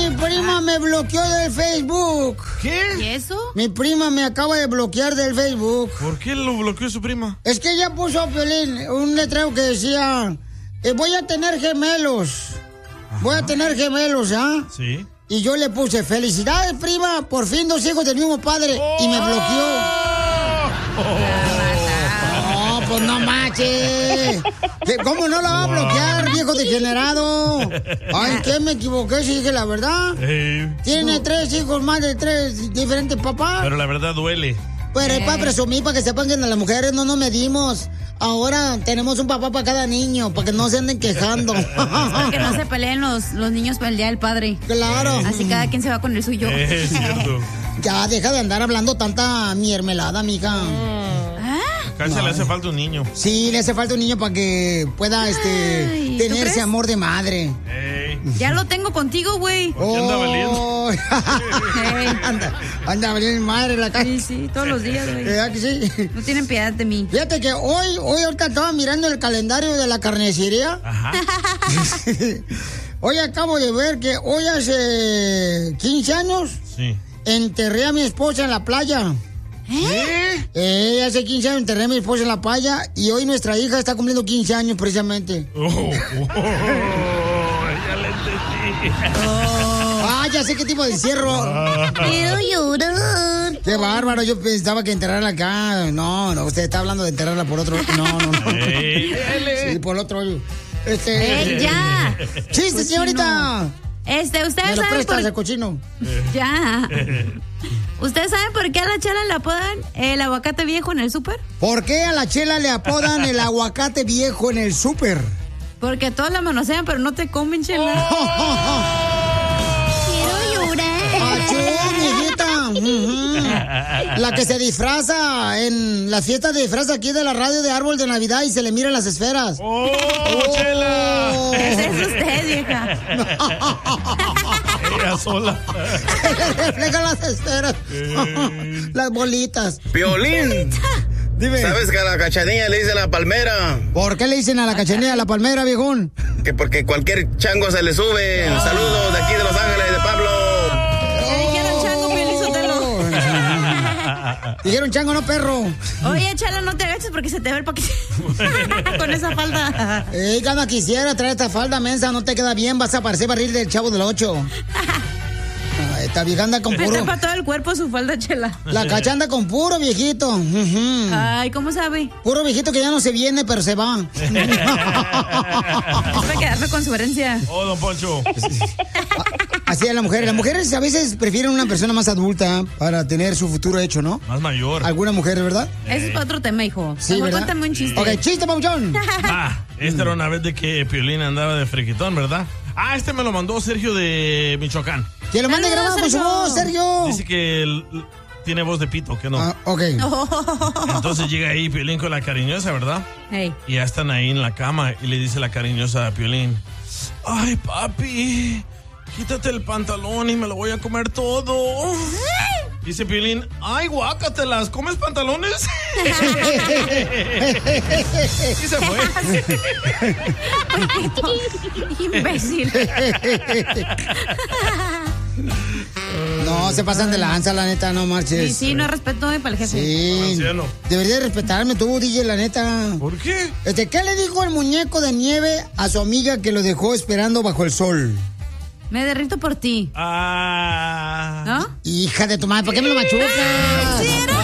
Mi prima me bloqueó del Facebook. ¿Qué? ¿Y eso? Mi prima me acaba de bloquear del Facebook. ¿Por qué lo bloqueó su prima? Es que ella puso, Piolín, un letrero que decía, voy a tener gemelos. Ajá. Voy a tener gemelos, ¿ah? Sí. Y yo le puse, felicidades, prima, por fin 2 hijos del mismo padre. ¡Oh! Y me bloqueó. No, pues no manches. ¿Cómo no la va a bloquear, viejo degenerado? Ay, ¿qué me equivoqué? Si dije la verdad. Tiene 3 hijos más de 3 diferentes papás. Pero la verdad duele. Pero es para presumir, para que sepan que las mujeres no nos medimos. Ahora tenemos un papá para cada niño, para que no se anden quejando. Para que no se peleen los niños para el Día del Padre. Claro. Así cada quien se va con el suyo. Es cierto. Ya, deja de andar hablando tanta miermelada, mija. Casi le hace falta un niño. Sí, le hace falta un niño para que pueda tener ese amor de madre. Ya lo tengo contigo, güey. ¿Por qué anda valiendo? Anda valiendo madre la calle. Sí, todos los días, güey. ¿Verdad que sí? No tienen piedad de mí. Fíjate que hoy ahorita estaba mirando el calendario de la carnicería. Ajá. Hoy acabo de ver que hoy hace 15 años enterré a mi esposa en la playa. Hace 15 años enterré a mi esposa en la playa y hoy nuestra hija está cumpliendo 15 años precisamente. Ya le entendí. Ya sé qué tipo de encierro. Quiero llorar. Qué bárbaro, yo pensaba que enterrarla acá. No, usted está hablando de enterrarla por otro. No. Sí, por otro. Ya. Chiste, señorita. Ustedes ¿Me lo saben prestas el cochino? Ya. ¿Ustedes saben por qué a la Chela le apodan el aguacate viejo en el súper? ¿Por qué a la Chela le apodan el aguacate viejo en el súper? Porque todos la manosean, pero no te comen, Chela. Quiero llorar. ¡Achú, mijita! La que se disfraza en las fiestas de disfraz aquí de la radio de árbol de Navidad y se le miran las esferas. ¡Chela! Ese es usted, vieja. Ella sola. Se le reflejan las esferas. Las bolitas. Piolín. Dime. ¿Sabes que a la Cachanilla le dicen la palmera? ¿Por qué le dicen a la Cachanilla la palmera, viejón? Que porque cualquier chango se le sube. Saludos de aquí de Los Ángeles, de Pablo. Dijeron chango, Piolín. Dijeron chango, no perro. Oye, Chela, no te agaches porque se te ve el paquete con esa falda. Gana quisiera traer esta falda mensa, no te queda bien, vas a parecer barril del Chavo del 8. Esta vieja anda con puro. Me tapa todo el cuerpo su falda, Chela. La Cacha anda con puro viejito. Ay, ¿cómo sabe? Puro viejito que ya no se viene, pero se va. Es para quedarme con su herencia. Oh, don Poncho. Así es la mujer. Las mujeres a veces prefieren una persona más adulta para tener su futuro hecho, ¿no? Más mayor. Alguna mujer, ¿verdad? Ese es otro tema, hijo. Sí, ¿verdad? Cuéntame un chiste. Ok, chiste, pauchón. Esta era una vez de que Piolín andaba de friquitón, ¿verdad? Este me lo mandó Sergio de Michoacán. Que lo mande grabado con su voz, Sergio. Dice que tiene voz de pito, que no. Ok. Entonces llega ahí Piolín con la cariñosa, ¿verdad? Hey. Y ya están ahí en la cama y le dice la cariñosa a Piolín: ay, papi, quítate el pantalón y me lo voy a comer todo. Dice Piolín: ay, guácatelas, ¿comes pantalones? Y se fue. Imbécil. No, se pasan de lanza, la neta, no marches. Sí, no respeto para el jefe. Sí, deberías respetarme tú, DJ, la neta. ¿Por qué? ¿Qué le dijo el muñeco de nieve a su amiga que lo dejó esperando bajo el sol? Me derrito por ti. ¿No? Hija de tu madre, ¿por qué me lo machucas? ¿Sí era?